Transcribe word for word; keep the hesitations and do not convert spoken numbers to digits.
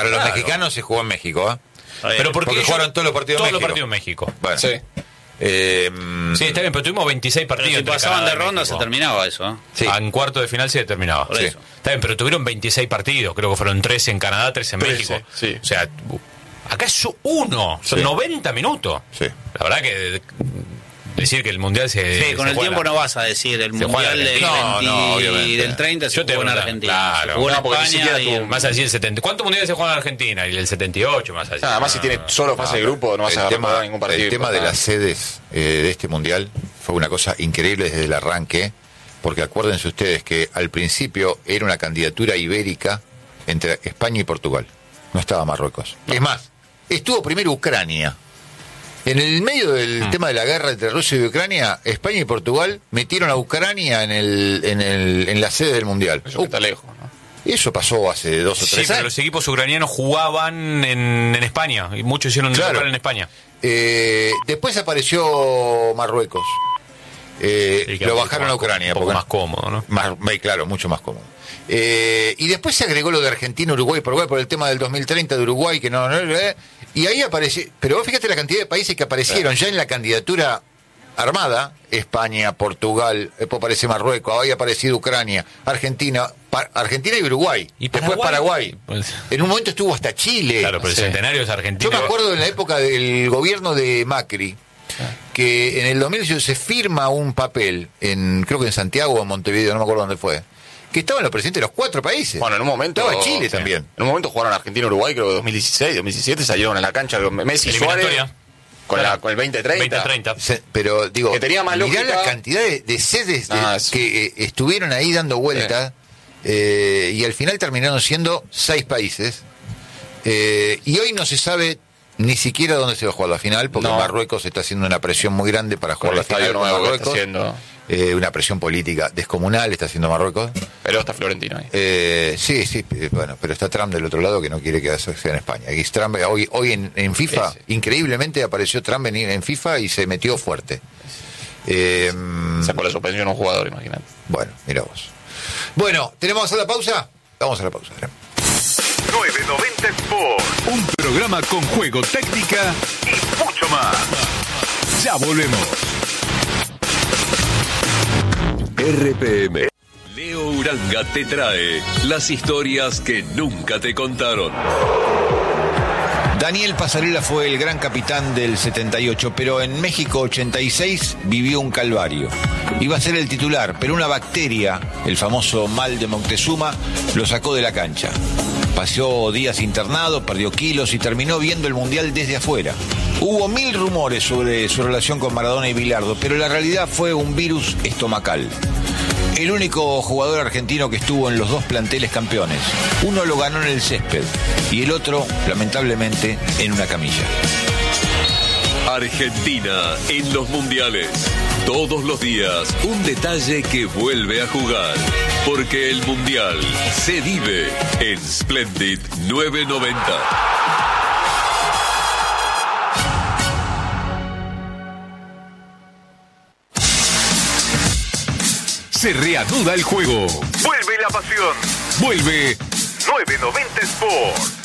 Para los Claro. mexicanos se jugó en México, ¿eh? Pero porque, Porque ellos- jugaron todos los partidos en todos los México. partidos en México. Bueno. Sí. Eh, Sí, está bien, pero tuvimos veintiséis Pero partidos. si entre pasaban Canadá de y ronda México. se terminaba eso, ¿eh? sí. En cuarto de final se determinaba. Por Sí. eso. Está bien, pero tuvieron veintiséis partidos. Creo que fueron tres en Canadá, tres en trece, México. sí. O sea, acá es uno. Son Sí. noventa minutos. Sí. La verdad que decir que el mundial se. Sí, con se el juega- tiempo no vas a decir el Se juega mundial en del, Argentina. veinte No, no, obviamente. del treinta se Yo te jugó en digo, Argentina. claro. Se jugó en No, porque ni España siquiera y tuvo- en- Más allí el setenta. ¿Cuántos mundiales se juegan en Argentina? Y el setenta y ocho, más allá. Nada más si tiene solo fase de grupo, no vas a el tema, agarrar ningún partido. el tema de importante. las sedes eh, de este mundial fue una cosa increíble desde el arranque, porque acuérdense ustedes que al principio era una candidatura ibérica entre España y Portugal. No estaba Marruecos. Es más, estuvo primero Ucrania. En el medio del tema de la guerra entre Rusia y Ucrania, España y Portugal metieron a Ucrania en el, en el, en la sede del mundial. Eso que está lejos, ¿no? Eso pasó hace dos o Sí, tres pero años. los equipos ucranianos jugaban en, en España. Y muchos hicieron Claro. local en España. Eh, después apareció Marruecos. Eh, Sí, que lo un bajaron a poco más- Ucrania. Un poco porque- más cómodo, ¿no? Más, eh, claro, mucho más cómodo. Eh, y después se agregó lo de Argentina, Uruguay, Paraguay por el tema del dos mil treinta de Uruguay, que no, no, eh, y ahí apareció, pero vos fíjate la cantidad de países que aparecieron ya en la candidatura armada, España, Portugal, después aparece Marruecos, ahí ha aparecido Ucrania, Argentina, pa- Argentina y Uruguay, ¿Y después Paraguay. Pues- En un momento estuvo hasta Chile. Claro, pero el Sí. centenario es argentino. Yo me acuerdo en la época del gobierno de Macri, que en el dos mil dieciocho se firma un papel, en creo que en Santiago o en Montevideo, no me acuerdo dónde fue, que estaban los presidentes de los cuatro países. Bueno, en un momento. Estaba Chile sí. también. En un momento jugaron Argentina y Uruguay, creo que dos mil dieciséis, dos mil diecisiete, salieron a la cancha con Messi y Suárez. Eliminatoria. Con, la, con el veinte treinta. veinte treinta. Se- Pero digo, Que tenía más mirá lógica. la cantidad de, de sedes de- Ah, eso. que eh, estuvieron ahí dando vueltas eh, y al final terminaron siendo seis países. Eh, y hoy no se sabe ni siquiera dónde se va a jugar la final, porque No. Marruecos está haciendo una presión muy grande para Con jugar el la final estadio con nuevo que está Marruecos. haciendo. Eh, una presión política descomunal está haciendo Marruecos. Pero está Florentino ahí. Eh, sí, sí, eh, bueno, pero está Trump del otro lado que no quiere que eso sea en España. Y Trump, hoy, hoy en, en FIFA, Sí, increíblemente apareció Trump en, en FIFA y se metió fuerte. Eh, Sacó la suspensión a un jugador, imagínate. bueno, mira vos. Bueno, ¿tenemos que hacer la pausa? Vamos a la pausa. novecientos noventa Sport Un programa con juego, técnica y mucho más. Ya volvemos. R P M. Leo Uranga te trae las historias que nunca te contaron. Daniel Pasarela fue el gran capitán del setenta y ocho, pero en México ochenta y seis vivió un calvario. Iba a ser el titular, pero una bacteria, el famoso mal de Moctezuma, lo sacó de la cancha. Pasó días internado, perdió kilos y terminó viendo el Mundial desde afuera. Hubo mil rumores sobre su relación con Maradona y Bilardo, pero la realidad fue un virus estomacal. El único jugador argentino que estuvo en los dos planteles campeones. Uno lo ganó en el césped y el otro, lamentablemente, en una camilla. Argentina en los mundiales. Todos los días un detalle que vuelve a jugar. Porque el mundial se vive en Splendid novecientos noventa. Se reanuda el juego. Vuelve la pasión. Vuelve novecientos noventa Sport.